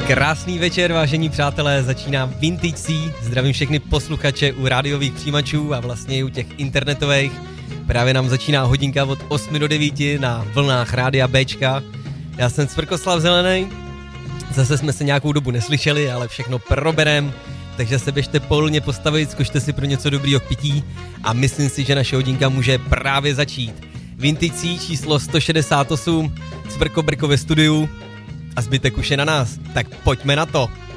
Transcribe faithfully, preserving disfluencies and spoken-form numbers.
Krásný večer, vážení přátelé, začíná Vintage C. Zdravím všechny posluchače u rádiových přijímačů a vlastně i u těch internetových. Právě nám začíná hodinka od osmi do devíti na vlnách rádia Bčka. Já jsem Cvrkoslav Zelenej, zase jsme se nějakou dobu neslyšeli, ale všechno proberem, takže se běžte pohodlně postavit, zkušte si pro něco dobrýho k pití a myslím si, že naše hodinka může právě začít. Vintage C číslo sto šedesát osm, Cvrko Brko ve studiu a zbytek už je na nás, tak pojďme na to.